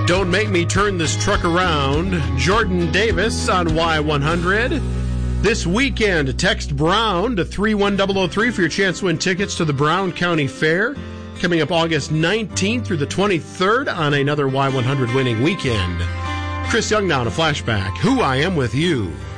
Don't Make Me Turn This Truck Around, Jordan Davis on Y100. This weekend, text Brown to 31003 for your chance to win tickets to the Brown County Fair, coming up August 19th through the 23rd on another Y100 winning weekend. Chris Young now to Flashback, Who I Am With You.